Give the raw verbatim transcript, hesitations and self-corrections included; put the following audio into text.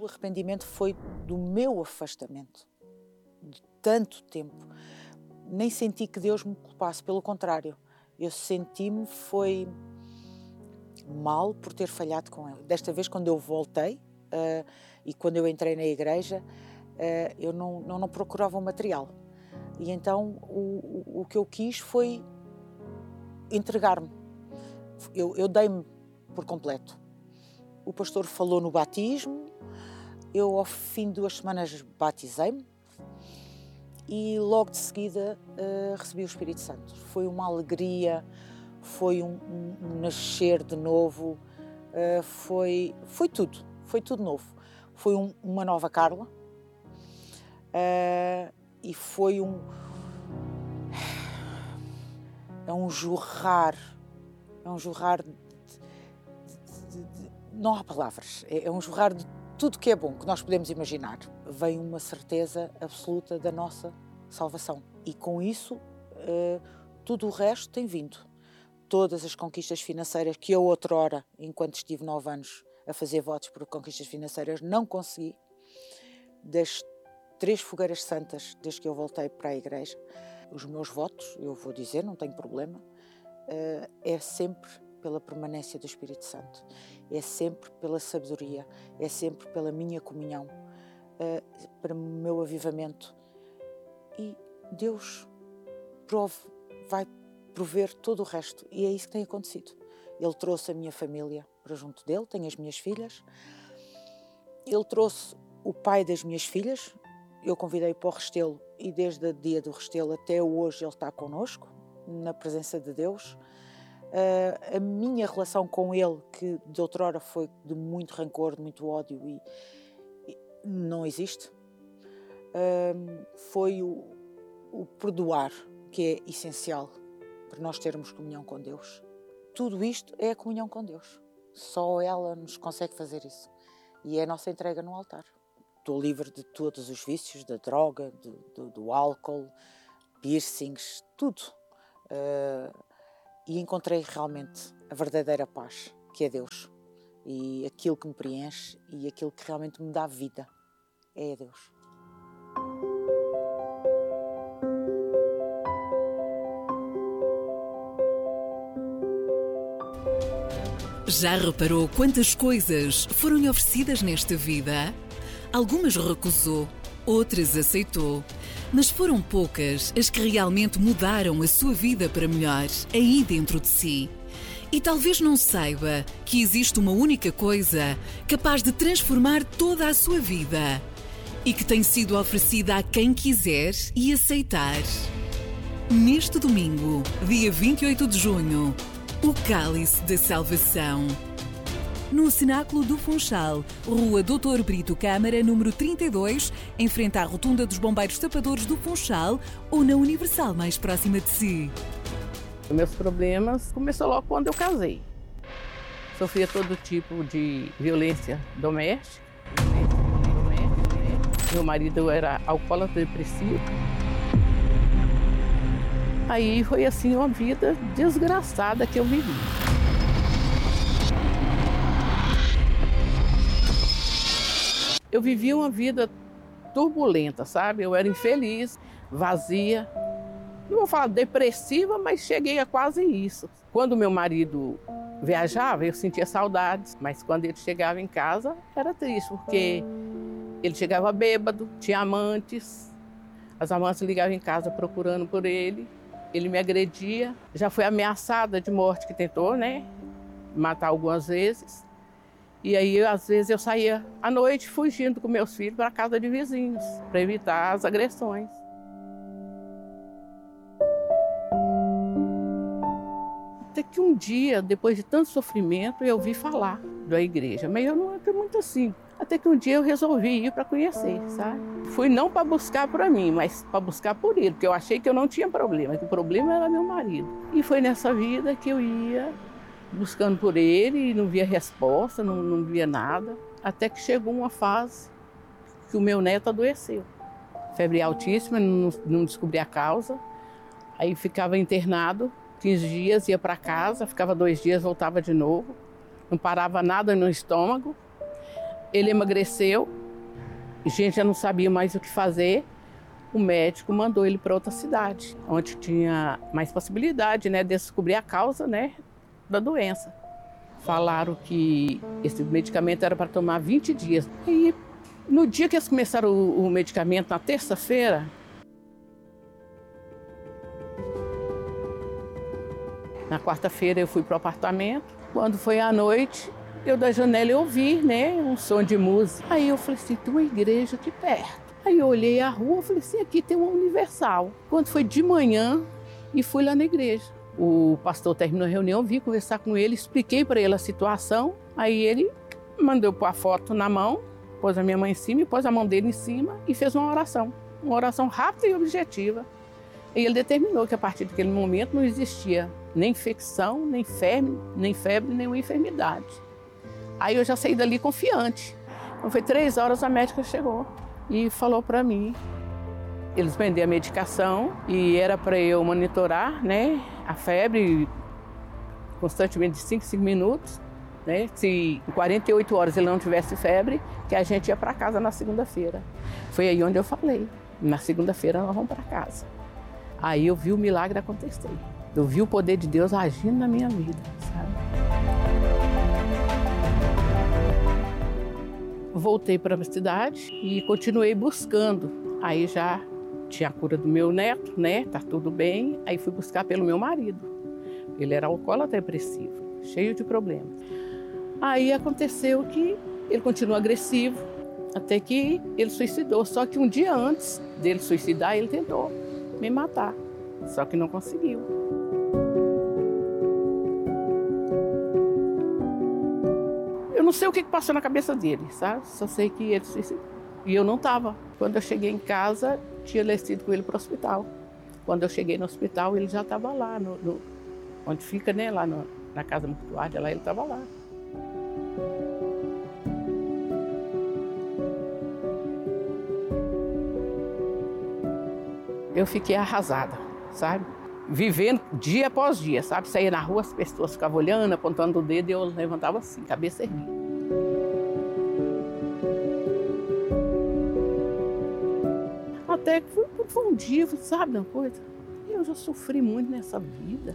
arrependimento foi do meu afastamento, de tanto tempo. Nem senti que Deus me culpasse, pelo contrário. Eu senti-me foi mal por ter falhado com Ele. Desta vez, quando eu voltei uh, e quando eu entrei na igreja, uh, eu não, não, não procurava o material. E então o, o, o que eu quis foi entregar-me. Eu, eu dei-me por completo. O pastor falou no batismo, eu ao fim de duas semanas batizei-me e logo de seguida uh, recebi o Espírito Santo. Foi uma alegria, foi um, um, um nascer de novo, uh, foi, foi tudo, foi tudo novo. Foi um, uma nova Carla uh, e foi um, é um jorrar, é um jorrar de, de, de, de, não há palavras, é, é um jorrar de tudo que é bom, que nós podemos imaginar. Vem uma certeza absoluta da nossa salvação. E com isso, uh, tudo o resto tem vindo. Todas as conquistas financeiras que eu outrora, enquanto estive nove anos a fazer votos por conquistas financeiras, não consegui. Das três fogueiras santas, desde que eu voltei para a igreja, os meus votos, eu vou dizer, não tenho problema, uh, é sempre pela permanência do Espírito Santo, é sempre pela sabedoria, é sempre pela minha comunhão, uh, para o meu avivamento. E Deus prove, vai prover todo o resto, e é isso que tem acontecido. Ele trouxe a minha família para junto dele, tenho as minhas filhas, ele trouxe o pai das minhas filhas, eu convidei para o Restelo, e desde o dia do Restelo até hoje ele está connosco, na presença de Deus. Uh, a minha relação com ele, que de outrora foi de muito rancor, de muito ódio, e, e não existe. Uh, foi o, o perdoar, que é essencial para nós termos comunhão com Deus. Tudo isto é a comunhão com Deus. Só ela nos consegue fazer isso. E é a nossa entrega no altar. Estou livre de todos os vícios, da droga, do, do, do álcool, piercings, tudo. Uh, E encontrei realmente a verdadeira paz, que é Deus. E aquilo que me preenche e aquilo que realmente me dá vida é Deus. Já reparou quantas coisas foram-lhe oferecidas nesta vida? Algumas recusou, outras aceitou. Mas foram poucas as que realmente mudaram a sua vida para melhor, aí dentro de si. E talvez não saiba que existe uma única coisa capaz de transformar toda a sua vida e que tem sido oferecida a quem quiser e aceitar. Neste domingo, dia vinte e oito de junho, o Cálice da Salvação. No Cenáculo do Funchal, Rua doutor Brito Câmara, número trinta e dois, em frente à Rotunda dos Bombeiros Tapadores do Funchal, ou na Universal mais próxima de si. Meus problemas começaram logo quando eu casei. Sofria todo tipo de violência doméstica. Meu marido era alcoólatra depressivo. Aí foi assim uma vida desgraçada que eu vivi. Eu vivia uma vida turbulenta, sabe? Eu era infeliz, vazia. Não vou falar depressiva, mas cheguei a quase isso. Quando meu marido viajava, eu sentia saudades. Mas quando ele chegava em casa, era triste, porque ele chegava bêbado, tinha amantes. As amantes ligavam em casa procurando por ele. Ele me agredia. Já foi ameaçada de morte, que tentou, né? Matar algumas vezes. E aí, às vezes, eu saía à noite fugindo com meus filhos para a casa de vizinhos, para evitar as agressões. Até que um dia, depois de tanto sofrimento, eu ouvi falar da igreja, mas eu não acredito muito assim. Até que um dia eu resolvi ir para conhecer, sabe? Fui não para buscar para mim, mas para buscar por ele, porque eu achei que eu não tinha problema, que o problema era meu marido. E foi nessa vida que eu ia buscando por ele e não via resposta, não, não via nada. Até que chegou uma fase que o meu neto adoeceu. Febre altíssima, não, não descobri a causa. Aí ficava internado, quinze dias, ia para casa, ficava dois dias, voltava de novo. Não parava nada no estômago. Ele emagreceu, a gente já não sabia mais o que fazer. O médico mandou ele para outra cidade, onde tinha mais possibilidade, né, de descobrir a causa, né, da doença. Falaram que esse medicamento era para tomar vinte dias. E no dia que eles começaram o, o medicamento, na terça-feira, na quarta-feira eu fui para o apartamento. Quando foi à noite, eu da janela eu ouvi, né, um som de música. Aí eu falei assim, tem uma igreja aqui perto. Aí eu olhei a rua e falei assim, aqui tem uma Universal. Quando foi de manhã, e fui lá na igreja. O pastor terminou a reunião, vim conversar com ele, expliquei para ele a situação. Aí ele mandou pôr a foto na mão, pôs a minha mãe em cima e pôs a mão dele em cima e fez uma oração. Uma oração rápida e objetiva. E ele determinou que a partir daquele momento não existia nem infecção, nem febre, nem febre, nenhuma enfermidade. Aí eu já saí dali confiante. Então foi três horas, a médica chegou e falou para mim. Eles venderam a medicação e era para eu monitorar, né, a febre constantemente de cinco, cinco minutos. Né? Se em quarenta e oito horas ele não tivesse febre, que a gente ia para casa na segunda-feira. Foi aí onde eu falei, na segunda-feira nós vamos para casa. Aí eu vi o milagre acontecer. Eu vi o poder de Deus agindo na minha vida, sabe? Voltei para a cidade e continuei buscando. Aí já tinha a cura do meu neto, né? Tá tudo bem. Aí fui buscar pelo meu marido. Ele era alcoólatra depressivo, cheio de problemas. Aí aconteceu que ele continuou agressivo, até que ele suicidou. Só que um dia antes dele suicidar, ele tentou me matar, só que não conseguiu. Eu não sei o que passou na cabeça dele, sabe? Só sei que ele suicidou. E eu não estava. Quando eu cheguei em casa, tinha descido com ele para o hospital. Quando eu cheguei no hospital, ele já estava lá, no, no, onde fica, né? Lá no, na casa mortuária, lá ele estava lá. Eu fiquei arrasada, sabe? Vivendo dia após dia, sabe? Saía na rua, as pessoas ficavam olhando, apontando o dedo e eu levantava assim, cabeça erguida. Até que foi, foi um dia, sabe uma coisa? Eu já sofri muito nessa vida.